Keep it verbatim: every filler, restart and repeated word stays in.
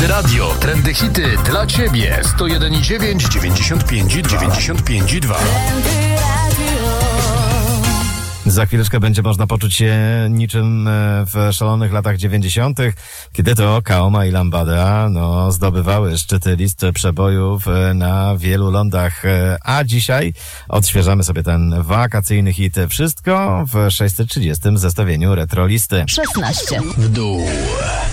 Trendy Radio, trendy hity dla Ciebie. sto jeden i dziewięć, dziewięćdziesiąt pięć i dwa. dziewięćdziesiąt pięć i dwa. Za chwileczkę będzie można poczuć się niczym w szalonych latach dziewięćdziesiątych, kiedy to Kaoma i Lambada no, zdobywały szczyty list przebojów na wielu lądach. A dzisiaj odświeżamy sobie ten wakacyjny hit. Wszystko w sześćset trzydziestym zestawieniu Retro Listy. szesnaście W dół.